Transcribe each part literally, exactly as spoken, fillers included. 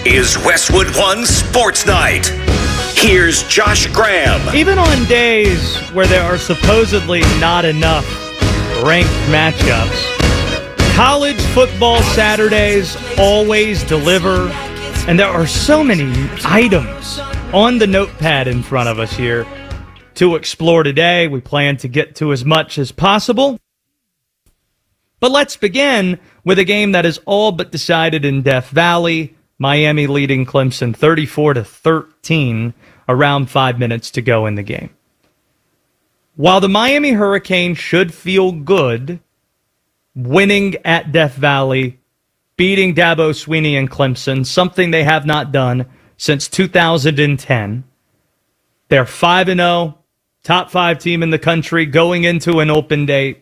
is Westwood One Sports Night. Here's Josh Graham. Even on days where there are supposedly not enough ranked matchups, college football Saturdays always deliver, and there are so many items on the notepad in front of us here to explore today. We plan to get to as much as possible. But let's begin with a game that is all but decided in Death Valley. Miami leading Clemson thirty-four to thirteen, around five minutes to go in the game. While the Miami Hurricanes should feel good winning at Death Valley, beating Dabo Swinney and Clemson, something they have not done since two thousand ten. They're five and oh, top five team in the country going into an open date.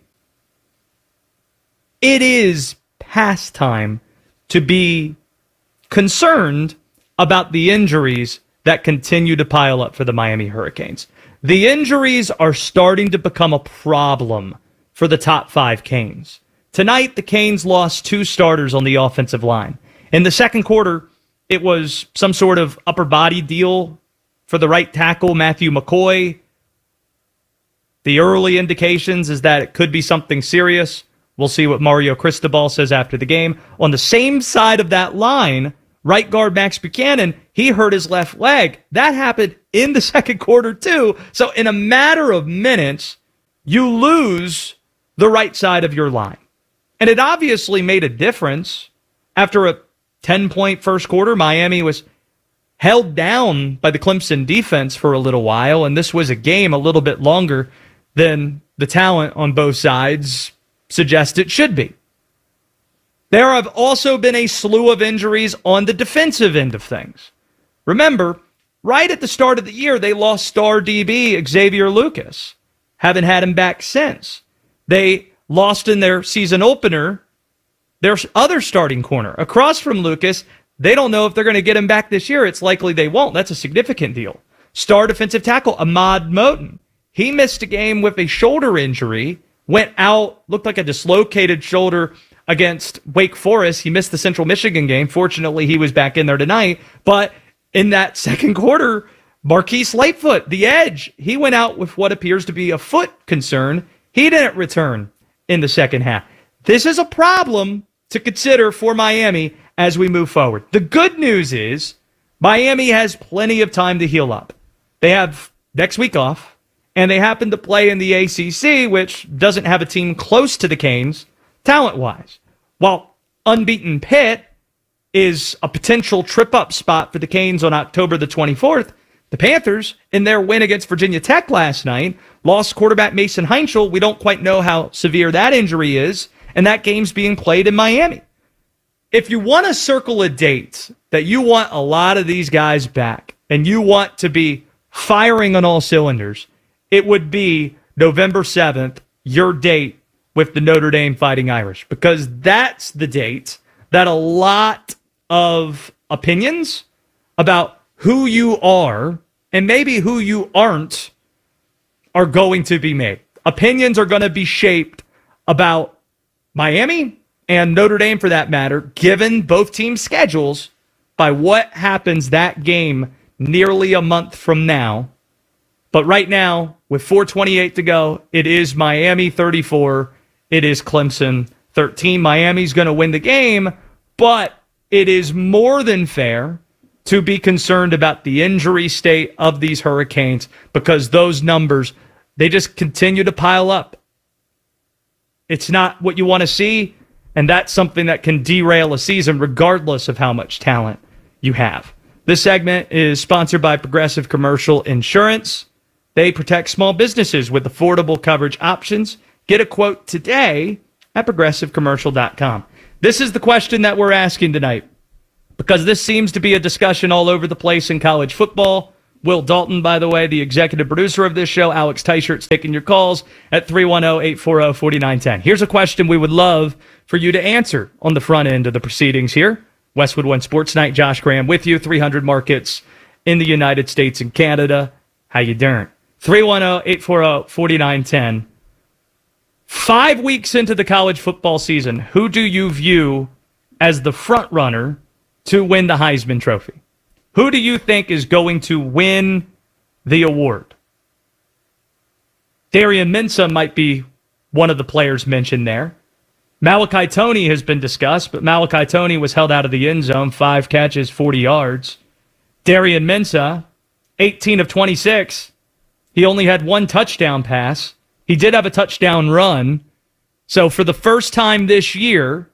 It is past time to be concerned about the injuries that continue to pile up for the Miami Hurricanes. The injuries are starting to become a problem for the top five Canes. Tonight, the Canes lost two starters on the offensive line. In the second quarter, it was some sort of upper body deal for the right tackle, Matthew McCoy. The early indications is that it could be something serious. We'll see what Mario Cristobal says after the game. On the same side of that line, right guard Max Buchanan, he hurt his left leg. That happened in the second quarter too. So in a matter of minutes, you lose the right side of your line. And it obviously made a difference. After a ten-point first quarter, Miami was held down by the Clemson defense for a little while, and this was a game a little bit longer than the talent on both sides suggest it should be. There have also been a slew of injuries on the defensive end of things. Remember, right at the start of the year, they lost star D B Xavier Lucas. Haven't had him back since. They lost in their season opener their other starting corner. Across from Lucas, they don't know if they're going to get him back this year. It's likely they won't. That's a significant deal. Star defensive tackle Ahmad Moten. He missed a game with a shoulder injury. Went out, looked like a dislocated shoulder against Wake Forest. He missed the Central Michigan game. Fortunately, he was back in there tonight. But in that second quarter, Marquise Lightfoot, the edge, he went out with what appears to be a foot concern. He didn't return in the second half. This is a problem to consider for Miami as we move forward. The good news is Miami has plenty of time to heal up. They have next week off. And they happen to play in the A C C, which doesn't have a team close to the Canes, talent-wise. While unbeaten Pitt is a potential trip-up spot for the Canes on October the twenty-fourth, the Panthers, in their win against Virginia Tech last night, lost quarterback Mason Heinschel. We don't quite know how severe that injury is, and that game's being played in Miami. If you want to circle a date that you want a lot of these guys back, and you want to be firing on all cylinders, it would be November seventh, your date with the Notre Dame Fighting Irish, because that's the date that a lot of opinions about who you are and maybe who you aren't are going to be made. Opinions are going to be shaped about Miami and Notre Dame, for that matter, given both teams' schedules, by what happens that game nearly a month from now. But right now, with four twenty-eight to go, it is Miami thirty-four. It is Clemson thirteen. Miami's going to win the game, but it is more than fair to be concerned about the injury state of these Hurricanes, because those numbers, they just continue to pile up. It's not what you want to see, and that's something that can derail a season regardless of how much talent you have. This segment is sponsored by Progressive Commercial Insurance. They protect small businesses with affordable coverage options. Get a quote today at progressive commercial dot com. This is the question that we're asking tonight, because this seems to be a discussion all over the place in college football. Will Dalton, by the way, the executive producer of this show, Alex Teichert's taking your calls at three one zero, eight four zero, four nine one zero. Here's a question we would love for you to answer on the front end of the proceedings here. Westwood One Sports Night, Josh Graham with you, three hundred markets in the United States and Canada. How you doing? three one zero, eight four zero, four nine one zero. Five weeks into the college football season, who do you view as the front runner to win the Heisman Trophy? Who do you think is going to win the award? Darian Mensah might be one of the players mentioned there. Malachi Toney has been discussed, but Malachi Toney was held out of the end zone, five catches, forty yards. Darian Mensah, eighteen of twenty-six. He only had one touchdown pass. He did have a touchdown run. So for the first time this year,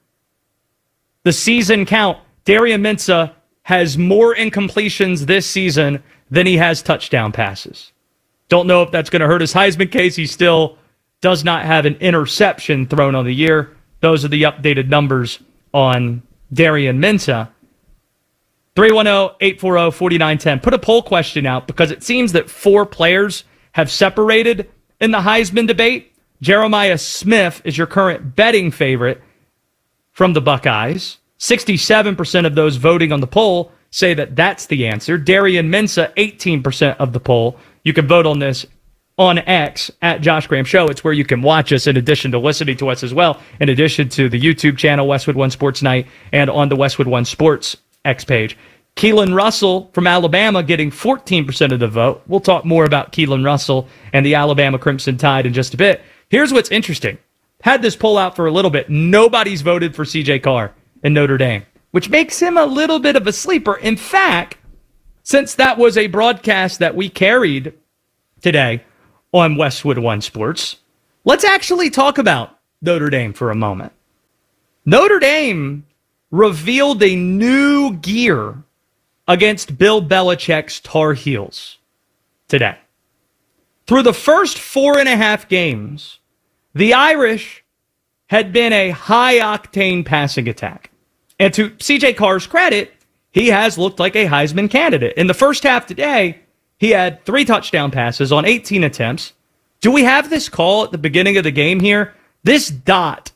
the season count, Darian Mensah has more incompletions this season than he has touchdown passes. Don't know if that's going to hurt his Heisman case. He still does not have an interception thrown on the year. Those are the updated numbers on Darian Mensah. three one zero, eight four zero, four nine one zero. Put a poll question out because it seems that four players have separated in the Heisman debate. Jeremiah Smith is your current betting favorite from the Buckeyes. sixty-seven percent of those voting on the poll say that that's the answer. Darian Mensah, eighteen percent of the poll. You can vote on this on X at Josh Graham Show. It's where you can watch us in addition to listening to us as well, in addition to the YouTube channel, Westwood One Sports Night, and on the Westwood One Sports X page. Keelan Russell from Alabama getting fourteen percent of the vote. We'll talk more about Keelan Russell and the Alabama Crimson Tide in just a bit. Here's what's interesting. Had this poll out for a little bit. Nobody's voted for C J Carr in Notre Dame, which makes him a little bit of a sleeper. In fact, since that was a broadcast that we carried today on Westwood One Sports, let's actually talk about Notre Dame for a moment. Notre Dame revealed a new gear against Bill Belichick's Tar Heels today. Through the first four and a half games, the Irish had been a high-octane passing attack. And to C J Carr's credit, he has looked like a Heisman candidate. In the first half today, he had three touchdown passes on eighteen attempts. Do we have this call at the beginning of the game here? This dot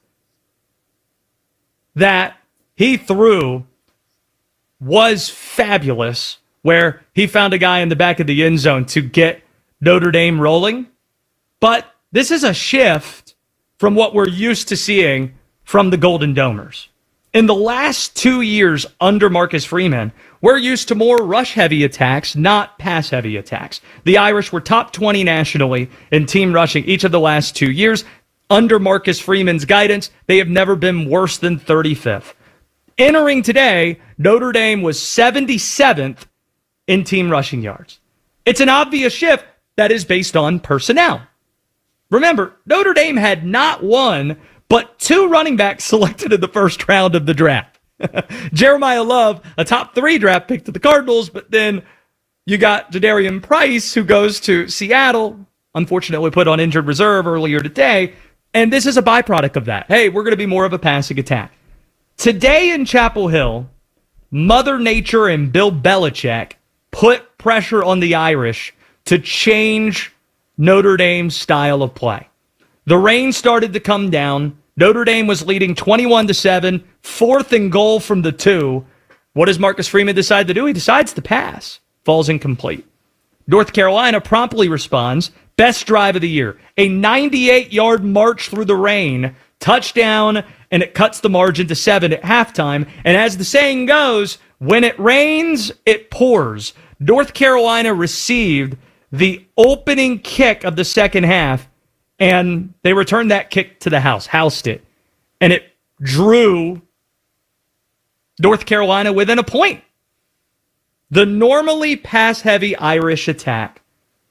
that he threw was fabulous, where he found a guy in the back of the end zone to get Notre Dame rolling. But this is a shift from what we're used to seeing from the Golden Domers. In the last two years under Marcus Freeman, we're used to more rush-heavy attacks, not pass-heavy attacks. The Irish were top twenty nationally in team rushing each of the last two years. Under Marcus Freeman's guidance, they have never been worse than thirty-fifth. Entering today, Notre Dame was seventy-seventh in team rushing yards. It's an obvious shift that is based on personnel. Remember, Notre Dame had not one, but two running backs selected in the first round of the draft. Jeremiah Love, a top three draft pick to the Cardinals, but then you got Jadarian Price, who goes to Seattle, unfortunately put on injured reserve earlier today, and this is a byproduct of that. Hey, we're going to be more of a passing attack. Today in Chapel Hill, Mother Nature and Bill Belichick put pressure on the Irish to change Notre Dame's style of play. The rain started to come down. Notre Dame was leading twenty-one to seven, fourth and goal from the two. What does Marcus Freeman decide to do? He decides to pass. Falls incomplete. North Carolina promptly responds. Best drive of the year. A ninety-eight-yard march through the rain. Touchdown, and it cuts the margin to seven at halftime. And as the saying goes, when it rains, it pours. North Carolina received the opening kick of the second half, and they returned that kick to the house, housed it, and it drew North Carolina within a point. The normally pass-heavy Irish attack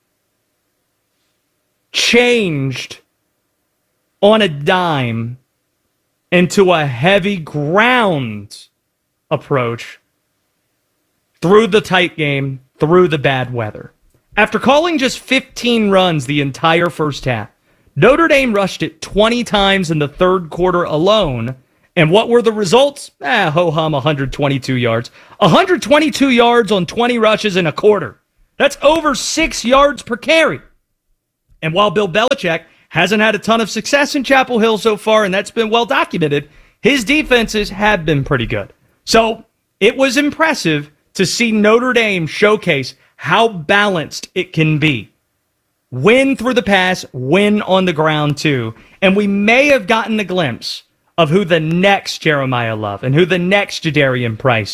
changed on a dime into a heavy ground approach through the tight game, through the bad weather. After calling just fifteen runs the entire first half, Notre Dame rushed it twenty times in the third quarter alone. And what were the results? Ah, ho-hum, one hundred twenty-two yards. one hundred twenty-two yards on twenty rushes in a quarter. That's over six yards per carry. And while Bill Belichick hasn't had a ton of success in Chapel Hill so far, and that's been well documented, his defenses have been pretty good. So it was impressive to see Notre Dame showcase how balanced it can be. Win through the pass, win on the ground too. And we may have gotten a glimpse of who the next Jeremiah Love and who the next Jadarian Price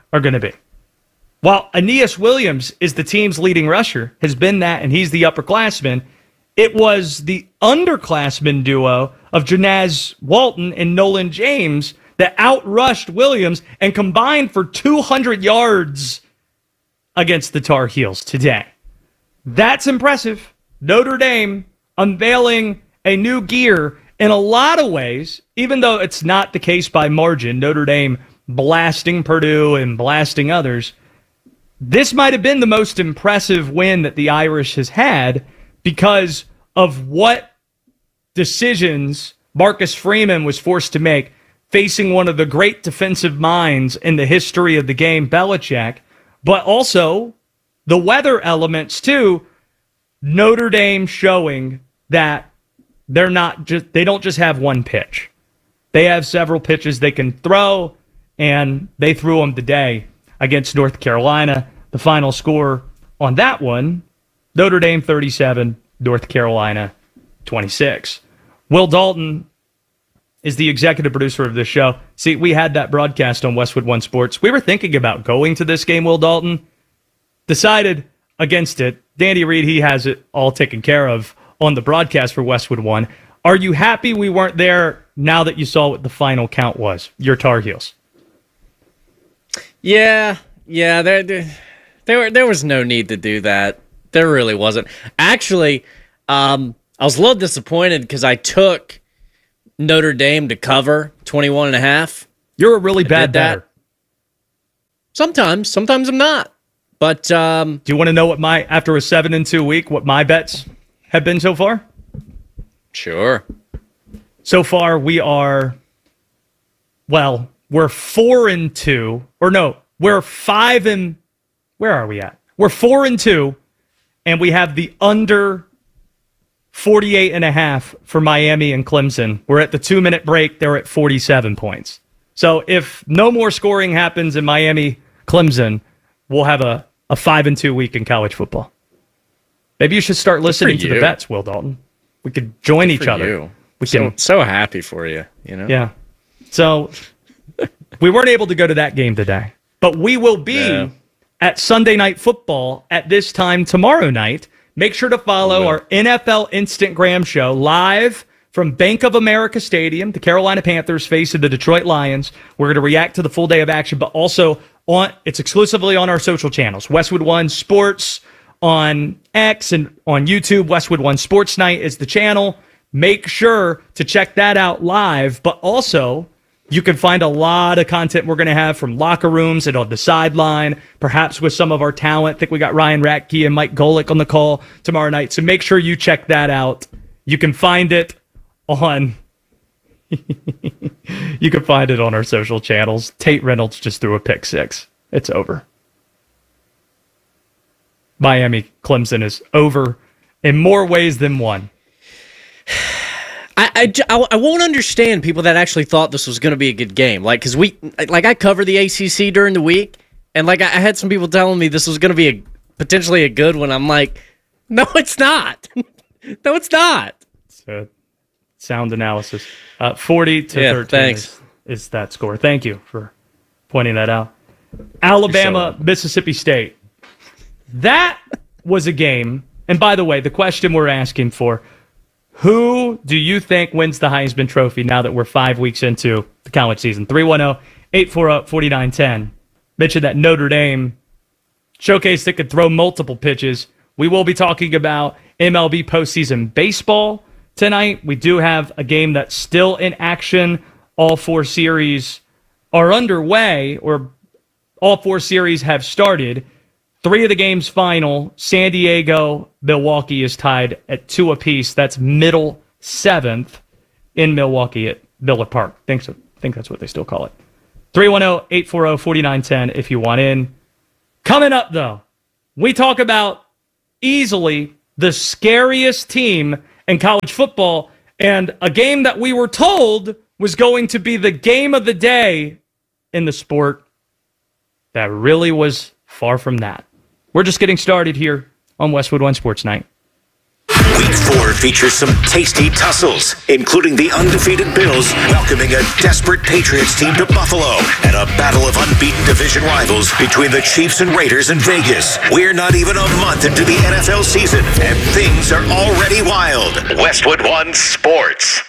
are going to be. While Aeneas Williams is the team's leading rusher, has been that, and he's the upperclassman, it was the underclassman duo of Janaz Walton and Nolan James that outrushed Williams and combined for two hundred yards against the Tar Heels today. That's impressive. Notre Dame unveiling a new gear in a lot of ways, even though it's not the case by margin. Notre Dame blasting Purdue and blasting others. This might have been the most impressive win that the Irish has had because of what decisions Marcus Freeman was forced to make facing one of the great defensive minds in the history of the game, Belichick, but also the weather elements too. Notre Dame showing that they're not just they don't just have one pitch. They have several pitches they can throw, and they threw them today against North Carolina. The final score on that one, Notre Dame thirty-seven, North Carolina twenty-six. Will Dalton is the executive producer of this show. See, we had that broadcast on Westwood One Sports. We were thinking about going to this game, Will Dalton. Decided against it. Danny Reed, he has it all taken care of on the broadcast for Westwood One. Are you happy we weren't there now that you saw what the final count was? Your Tar Heels. Yeah, yeah, there, there, there, there was no need to do that. There really wasn't. Actually, um, I was a little disappointed because I took Notre Dame to cover twenty-one and a half. You're a really bad better. Sometimes, sometimes I'm not. But um, do you want to know what my after a seven and two week what my bets have been so far? Sure. So far we are well, we're four and two, or no, we're five and where are we at? We're four and two, and we have the under forty-eight and a half for Miami and Clemson. We're at the two minute break. They're at forty-seven points. So if no more scoring happens in Miami, Clemson, we'll have a, a five and two week in college football. Maybe you should start listening to the bets, Will Dalton. We could join Good each for other. You. We so, can. So happy for you. You know. Yeah. So we weren't able to go to that game today, but we will be No. at Sunday Night Football at this time tomorrow night. Make sure to follow our N F L Instagram show live from Bank of America Stadium. The Carolina Panthers facing the Detroit Lions. We're going to react to the full day of action, but also on it's exclusively on our social channels. Westwood One Sports on X and on YouTube. Westwood One Sports Night is the channel. Make sure to check that out live, but also you can find a lot of content we're going to have from locker rooms and on the sideline, perhaps with some of our talent. I think we got Ryan Ratke and Mike Golick on the call tomorrow night. So make sure you check that out. You can find it on you can find it on our social channels. Tate Reynolds just threw a pick six. It's over. Miami Clemson is over in more ways than one. I, I, I won't understand people that actually thought this was going to be a good game. Like, because we, like, I covered the A C C during the week, and like, I had some people telling me this was going to be a potentially a good one. I'm like, no, it's not. no, it's not. It's a sound analysis. Uh, Forty to yeah, thirteen thanks. Is, is that score. Thank you for pointing that out. Alabama, so Mississippi State. That was a game. And by the way, the question we're asking for. Who do you think wins the Heisman Trophy now that we're five weeks into the college season? three one zero, eight four zero, four nine one zero. Mentioned that Notre Dame showcase that could throw multiple pitches. We will be talking about M L B postseason baseball tonight. We do have a game that's still in action. All four series are underway, or all four series have started. Three of the games final. San Diego, Milwaukee is tied at two apiece. That's middle seventh in Milwaukee at Miller Park. I think, so. I think that's what they still call it. three one zero, eight four zero, four nine one zero if you want in. Coming up, though, we talk about easily the scariest team in college football and a game that we were told was going to be the game of the day in the sport that really was far from that. We're just getting started here on Westwood One Sports Night. Week four features some tasty tussles, including the undefeated Bills welcoming a desperate Patriots team to Buffalo and a battle of unbeaten division rivals between the Chiefs and Raiders in Vegas. We're not even a month into the N F L season, and things are already wild. Westwood One Sports.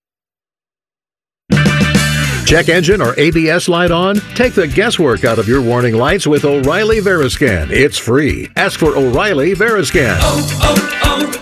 Check engine or A B S light on? Take the guesswork out of your warning lights with O'Reilly Veriscan. It's free. Ask for O'Reilly Veriscan. Oh,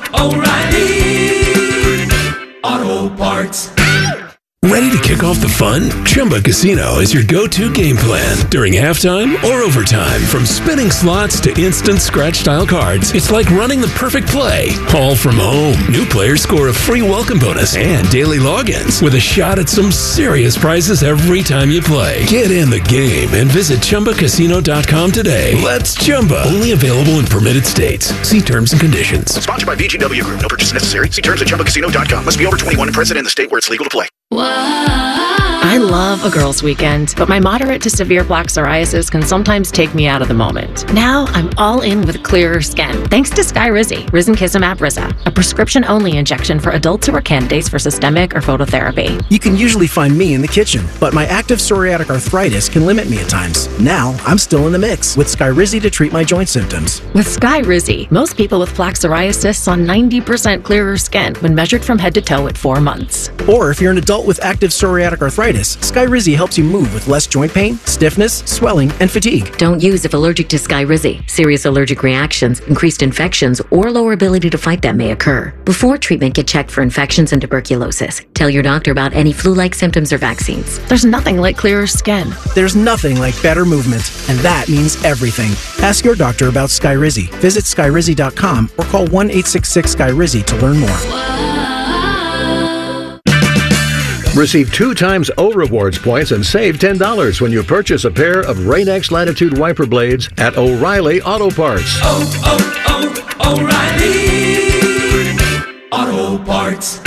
oh, oh, O'Reilly Auto Parts. Ready to kick off the fun? Chumba Casino is your go-to game plan during halftime or overtime. From spinning slots to instant scratch-style cards, it's like running the perfect play, all from home. New players score a free welcome bonus and daily logins with a shot at some serious prizes every time you play. Get in the game and visit Chumba Casino dot com today. Let's Chumba. Only available in permitted states. See terms and conditions. Sponsored by V G W Group. No purchase necessary. See terms at Chumba Casino dot com. Must be over twenty-one and present in the state where it's legal to play. I love a girls' weekend, but my moderate to severe plaque psoriasis can sometimes take me out of the moment. Now I'm all in with clearer skin, thanks to Skyrizi, Risankizumab Riza, a prescription-only injection for adults who are candidates for systemic or phototherapy. You can usually find me in the kitchen, but my active psoriatic arthritis can limit me at times. Now I'm still in the mix with Skyrizi to treat my joint symptoms. With Skyrizi, most people with plaque psoriasis saw ninety percent clearer skin when measured from head to toe at four months. Or if you're an adult with active psoriatic arthritis, Skyrizi helps you move with less joint pain, stiffness, swelling, and fatigue. Don't use if allergic to Skyrizi. Serious allergic reactions, increased infections, or lower ability to fight them may occur. Before treatment, get checked for infections and tuberculosis. Tell your doctor about any flu-like symptoms or vaccines. There's nothing like clearer skin. There's nothing like better movement, and that means everything. Ask your doctor about Skyrizi. Visit Skyrizi dot com or call one eight six six Skyrizi to learn more. Receive two times O Rewards points and save ten dollars when you purchase a pair of Rain-X Latitude wiper blades at O'Reilly Auto Parts. Oh, oh, oh, O'Reilly Auto Parts.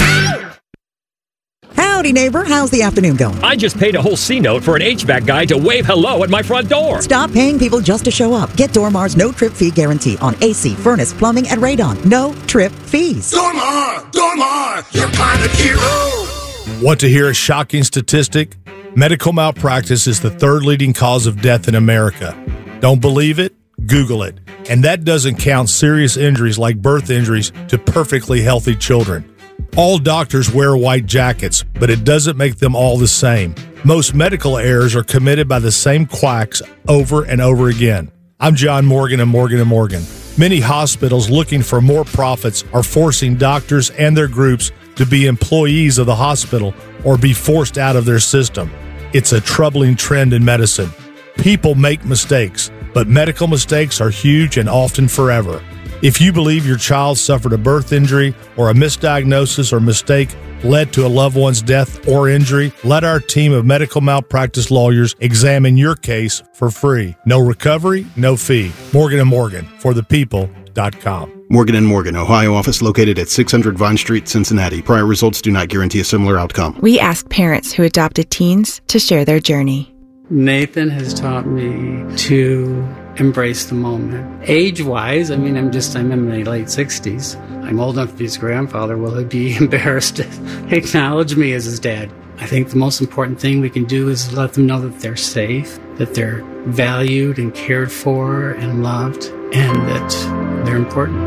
Howdy, neighbor. How's the afternoon going? I just paid a whole C-note for an H V A C guy to wave hello at my front door. Stop paying people just to show up. Get Dormar's no-trip fee guarantee on A C, furnace, plumbing, and radon. No-trip fees. Dormar! Dormar! Your pilot hero! Want to hear a shocking statistic? Medical malpractice is the third leading cause of death in America. Don't believe it? Google it. And that doesn't count serious injuries like birth injuries to perfectly healthy children. All doctors wear white jackets, but it doesn't make them all the same. Most medical errors are committed by the same quacks over and over again. I'm John Morgan of Morgan and Morgan. Many hospitals looking for more profits are forcing doctors and their groups to be employees of the hospital or be forced out of their system. It's a troubling trend in medicine. People make mistakes, but medical mistakes are huge and often forever. If you believe your child suffered a birth injury or a misdiagnosis or mistake led to a loved one's death or injury, let our team of medical malpractice lawyers examine your case for free. No recovery, no fee. Morgan and Morgan, for the people dot com. Morgan and Morgan, Ohio office located at six hundred Vine Street, Cincinnati. Prior results do not guarantee a similar outcome. We ask parents who adopted teens to share their journey. Nathan has taught me to embrace the moment. Age-wise, I mean, I'm just, I'm in my late sixties. I'm old enough to be his grandfather. Will he be embarrassed to acknowledge me as his dad? I think the most important thing we can do is let them know that they're safe, that they're valued and cared for and loved, and that they're important.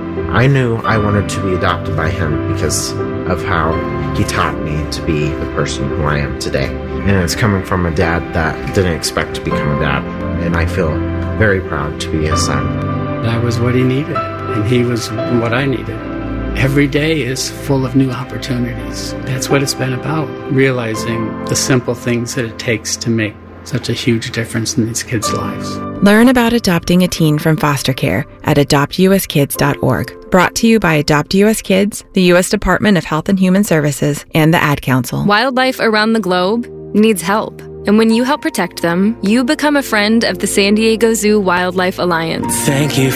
I knew I wanted to be adopted by him because of how he taught me to be the person who I am today. And it's coming from a dad that didn't expect to become a dad. And I feel very proud to be his son. That was what he needed, and he was what I needed. Every day is full of new opportunities. That's what it's been about, realizing the simple things that it takes to make such a huge difference in these kids' lives. Learn about adopting a teen from foster care at adopt u s kids dot org. Brought to you by Adopt U S Kids, the U S Department of Health and Human Services, and the Ad Council. Wildlife around the globe needs help. And when you help protect them, you become a friend of the San Diego Zoo Wildlife Alliance. Thank you